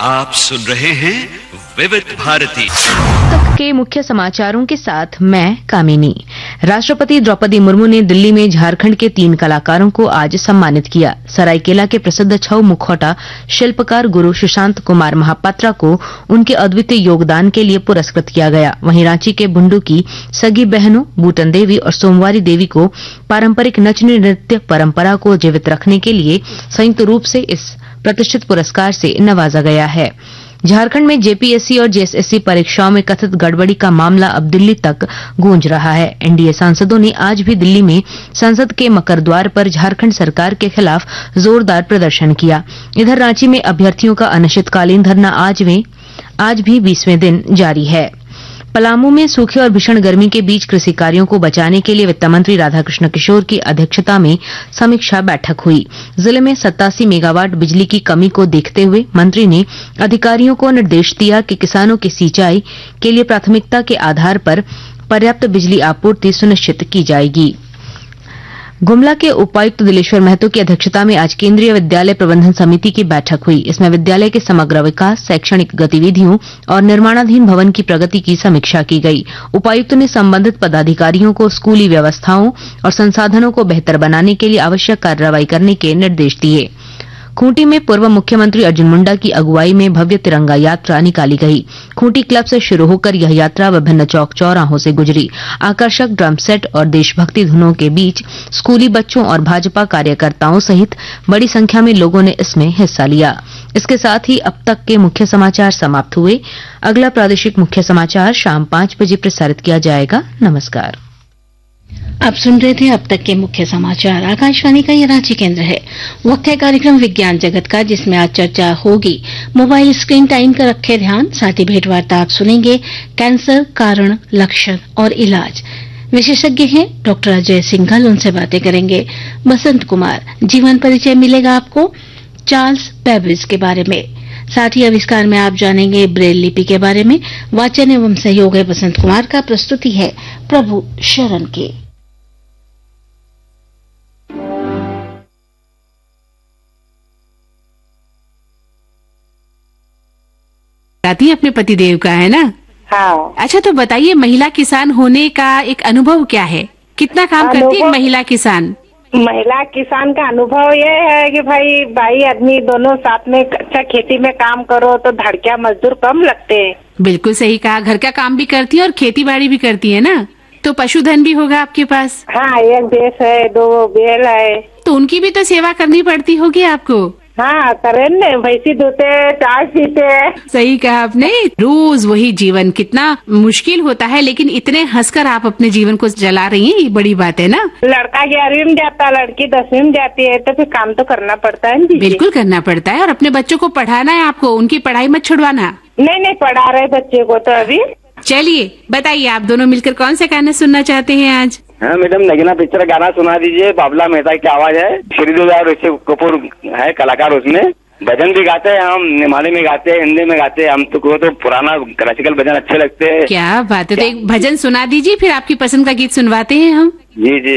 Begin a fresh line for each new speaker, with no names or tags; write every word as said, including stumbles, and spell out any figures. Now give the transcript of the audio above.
आप सुन रहे हैं विविध भारती
तक के मुख्य समाचारों के साथ मैं कामिनी। राष्ट्रपति द्रौपदी मुर्मू ने दिल्ली में झारखंड के तीन कलाकारों को आज सम्मानित किया। सरायकेला के प्रसिद्ध छऊ मुखौटा शिल्पकार गुरु सुशांत कुमार महापात्रा को उनके अद्वितीय योगदान के लिए पुरस्कृत किया गया। वहीं रांची के बुंडू की सगी बहनों बूटन देवी और सोमवारी देवी को पारंपरिक नचनी नृत्य परंपरा को जीवित रखने के लिए संयुक्त रूप से इस प्रतिष्ठित पुरस्कार से नवाजा गया है। झारखंड में जेपीएससी और जेएसएससी परीक्षाओं में कथित गड़बड़ी का मामला अब दिल्ली तक गूंज रहा है। एनडीए सांसदों ने आज भी दिल्ली में संसद के मकर द्वार पर झारखंड सरकार के खिलाफ जोरदार प्रदर्शन किया। इधर रांची में अभ्यर्थियों का अनिश्चितकालीन धरना आज में आज भी बीसवें दिन जारी है। पलामू में सूखे और भीषण गर्मी के बीच कृषि कार्यों को बचाने के लिए वित्त मंत्री राधाकृष्ण किशोर की अध्यक्षता में समीक्षा बैठक हुई। जिले में सत्तासी मेगावाट बिजली की कमी को देखते हुए मंत्री ने अधिकारियों को निर्देश दिया कि किसानों की सिंचाई के लिए प्राथमिकता के आधार पर पर्याप्त बिजली आपूर्ति सुनिश्चित की जाएगी। गुमला के उपायुक्त दिलेश्वर महतो की अध्यक्षता में आज केंद्रीय विद्यालय प्रबंधन समिति की बैठक हुई। इसमें विद्यालय के समग्र विकास, शैक्षणिक गतिविधियों और निर्माणाधीन भवन की प्रगति की समीक्षा की गई। उपायुक्त ने संबंधित पदाधिकारियों को स्कूली व्यवस्थाओं और संसाधनों को बेहतर बनाने के लिए आवश्यक कार्रवाई करने के निर्देश दिए। खूंटी में पूर्व मुख्यमंत्री अर्जुन मुंडा की अगुवाई में भव्य तिरंगा यात्रा निकाली गई। खूंटी क्लब से शुरू होकर यह यात्रा विभिन्न चौक चौराहों से गुजरी। आकर्षक ड्रम सेट और देशभक्ति धुनों के बीच स्कूली बच्चों और भाजपा कार्यकर्ताओं सहित बड़ी संख्या में लोगों ने इसमें हिस्सा लिया। इसके साथ ही अब तक के मुख्य समाचार समाप्त हुए। अगला प्रादेशिक मुख्य समाचार शाम पांच बजे प्रसारित किया जाएगा। नमस्कार।
आप सुन रहे थे अब तक के मुख्य समाचार। आकाशवाणी का ये रांची केंद्र है। वक्त है कार्यक्रम विज्ञान जगत का, जिसमें आज चर्चा होगी मोबाइल स्क्रीन टाइम का रखे ध्यान। साथ ही भेंटवार्ता आप सुनेंगे कैंसर, कारण, लक्षण और इलाज। विशेषज्ञ हैं डॉक्टर अजय सिंघल, उनसे बातें करेंगे। बसंत कुमार जीवन परिचय मिलेगा आपको चार्ल्स बेबेज के बारे में। साथ ही आविष्कार में आप जानेंगे ब्रेल लिपि के बारे में। वाचन एवं सहयोग है बसंत कुमार का। प्रस्तुति है प्रभु शरण की।
आती अपने पतिदेव का, है ना?
हाँ।
अच्छा, तो बताइए महिला किसान होने का एक अनुभव क्या है? कितना काम करती है महिला किसान?
महिला किसान का अनुभव ये है कि भाई भाई आदमी दोनों साथ में अच्छा खेती में काम करो तो धड़किया मजदूर कम लगते हैं।
बिल्कुल सही कहा। घर का काम भी करती है और खेती बाड़ी भी करती है ना, तो पशुधन भी होगा आपके पास?
हाँ, एक भैंस है, दो बैल है।
तो उनकी भी तो सेवा करनी पड़ती होगी आपको?
हाँ, करें न, भैंसी दूते, चाय पीते।
सही कहा आपने। रोज वही जीवन कितना मुश्किल होता है, लेकिन इतने हंसकर आप अपने जीवन को जला रही हैं, ये बड़ी बात है ना।
लड़का ग्यारहवीं में जाता, लड़की दसवीं में जाती है, तो फिर काम तो करना पड़ता है।
बिल्कुल करना पड़ता है। और अपने बच्चों को पढ़ाना है आपको, उनकी पढ़ाई मत छुड़वाना।
नहीं नहीं, पढ़ा रहे बच्चे को तो अभी।
चलिए बताइए, आप दोनों मिलकर कौन सा गाना सुनना चाहते हैं आज?
हाँ मैडम, नगीना पिक्चर गाना सुना दीजिए। बाबला मेहता की आवाज है, श्रीदेवी और ऋषि कपूर है कलाकार उसमें। भजन भी गाते हैं हम, निमाली में गाते हैं, हिंदी में गाते हैं। हम तो को तो पुराना क्लासिकल भजन अच्छे लगते हैं।
क्या बात है। तो एक भजन सुना दीजिए, फिर आपकी पसंद का गीत सुनवाते हैं हम।
जी जी।